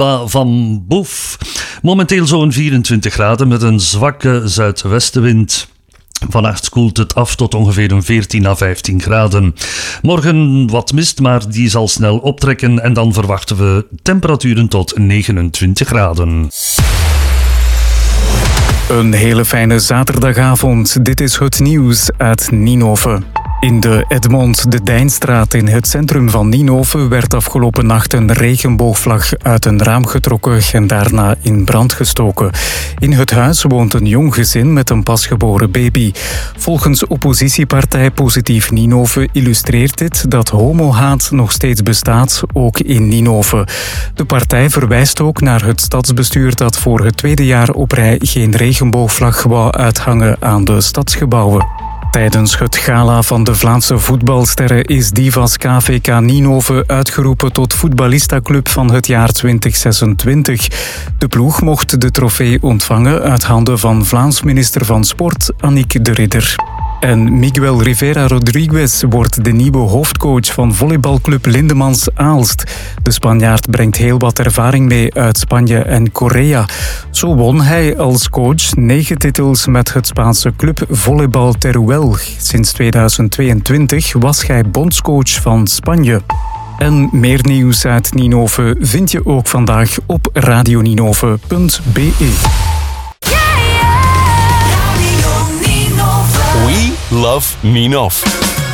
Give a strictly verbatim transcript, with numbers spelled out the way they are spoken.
van Boef. Momenteel zo'n vierentwintig graden met een zwakke zuidwestenwind. Vannacht koelt het af tot ongeveer een veertien à vijftien graden. Morgen wat mist, maar die zal snel optrekken en dan verwachten we temperaturen tot negenentwintig graden. Een hele fijne zaterdagavond. Dit is het nieuws uit Ninove. In de Edmond de Dijnstraat in het centrum van Ninove werd afgelopen nacht een regenboogvlag uit een raam getrokken en daarna in brand gestoken. In het huis woont een jong gezin met een pasgeboren baby. Volgens oppositiepartij Positief Ninove illustreert dit dat homohaat nog steeds bestaat, ook in Ninove. De partij verwijst ook naar het stadsbestuur dat voor het tweede jaar op rij geen regenboogvlag wou uithangen aan de stadsgebouwen. Tijdens het gala van de Vlaamse voetbalsterren is Divas K V K Ninove uitgeroepen tot voetballistaclub van het jaar twintig zesentwintig. De ploeg mocht de trofee ontvangen uit handen van Vlaams minister van Sport Annick de Ridder. En Miguel Rivera Rodriguez wordt de nieuwe hoofdcoach van volleybalclub Lindemans Aalst. De Spanjaard brengt heel wat ervaring mee uit Spanje en Korea. Zo won hij als coach negen titels met het Spaanse club Volleybal Teruel. Sinds tweeduizend tweeëntwintig was hij bondscoach van Spanje. En meer nieuws uit Ninove vind je ook vandaag op radioninove punt b e. We love Ninove.